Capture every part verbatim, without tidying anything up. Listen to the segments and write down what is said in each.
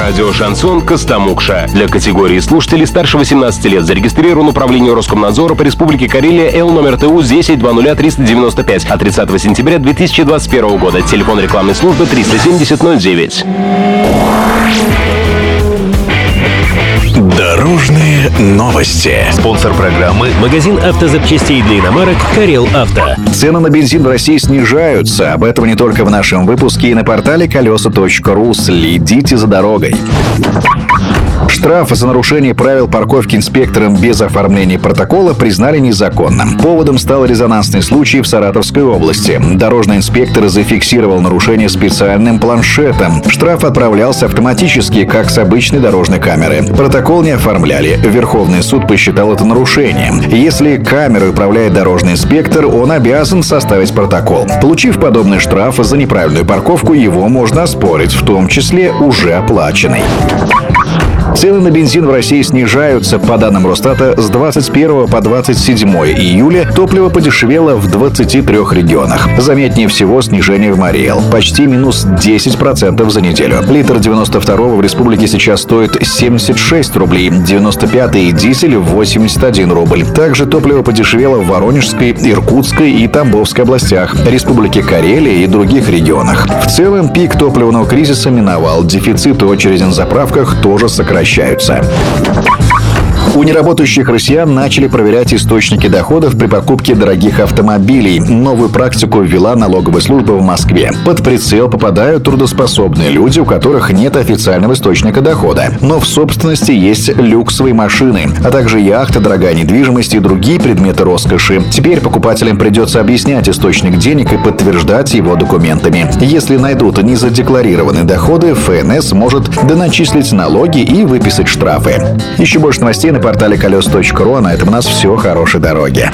Радио «Шансон» Костомукша. Для категории слушателей старше восемнадцати лет зарегистрирован управление Роскомнадзора по Республике Карелия Л номер Т У десять двадцать триста девяносто пять от тридцатого сентября две тысячи двадцать первого года. Телефон рекламной службы триста семьдесят ноль девять. Дорожные новости. Спонсор программы — магазин автозапчастей для иномарок «Карел Авто». Цены на бензин в России снижаются. Об этом не только в нашем выпуске и на портале колеса точка ру. Следите за дорогой. Штраф за нарушение правил парковки инспектором без оформления протокола признали незаконным. Поводом стал резонансный случай в Саратовской области. Дорожный инспектор зафиксировал нарушение специальным планшетом. Штраф отправлялся автоматически, как с обычной дорожной камеры. Протокол не оформляли. Верховный суд посчитал это нарушением. Если камерой управляет дорожный инспектор, он обязан составить протокол. Получив подобный штраф за неправильную парковку, его можно оспорить, в том числе уже оплаченный. Цены на бензин в России снижаются. По данным Росстата, с двадцать первого по двадцать седьмое июля топливо подешевело в двадцати трёх регионах. Заметнее всего снижение в Марий Эл. Почти минус десять процентов за неделю. Литр девяносто второго в республике сейчас стоит семьдесят шесть рублей. девяносто пятый дизель — восемьдесят один рубль. Также топливо подешевело в Воронежской, Иркутской и Тамбовской областях, Республике Карелия и других регионах. В целом, пик топливного кризиса миновал. Дефицит и очереди на заправках тоже сокращаются. У неработающих россиян начали проверять источники доходов при покупке дорогих автомобилей. Новую практику ввела налоговая служба в Москве. Под прицел попадают трудоспособные люди, у которых нет официального источника дохода, но в собственности есть люксовые машины, а также яхты, дорогая недвижимость и другие предметы роскоши. Теперь покупателям придется объяснять источник денег и подтверждать его документами. Если найдут незадекларированные доходы, Эф Эн Эс может доначислить налоги и выписать штрафы. Еще больше новостей на портале колеса точка ру. А на этом у нас все. Хорошей дороги.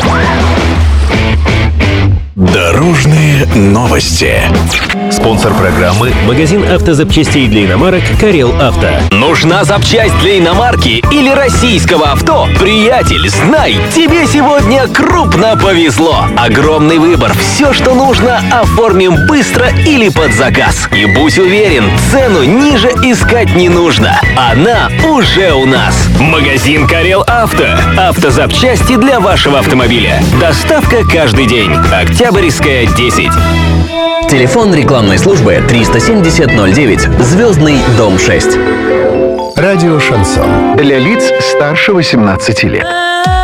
Дорожные новости. Спонсор программы — магазин автозапчастей для иномарок «Карел Авто». Нужна запчасть для иномарки или российского авто? Приятель, знай, тебе сегодня крупно повезло. Огромный выбор. Все, что нужно, оформим быстро или под заказ. И будь уверен, цену ниже искать не нужно. Она уже у нас. Магазин «Карел Авто». Автозапчасти для вашего автомобиля. Доставка каждый день. Октябрьская, десять. Телефон рекламной службы триста семьдесят ноль девять, Звездный, дом шесть. Радио «Шансон». Для лиц старше восемнадцати лет.